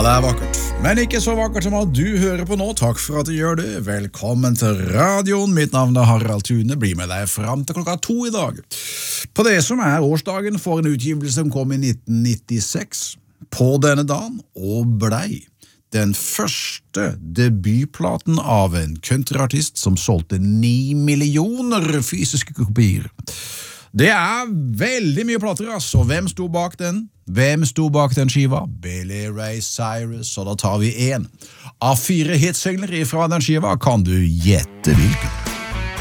det vakkert. Men ikke så vakkert som at du hører på nå. Takk for at du gjør det. Velkommen til radioen. Mitt navn er Harald Thune. Bli med deg fram til 2 i dag. På det som er årsdagen for en utgivelse som kom i 1996. På denne dagen og blei den første debutplaten av en countryartist som solgte 9 millioner fysiske kopier. Det er veldig mye plater, og hvem sto bak den? Hvem sto bak den skiva? Billy Ray Cyrus, og da tar vi en av 4 hitsingler fra den skiva. Kan du gjette hvilken?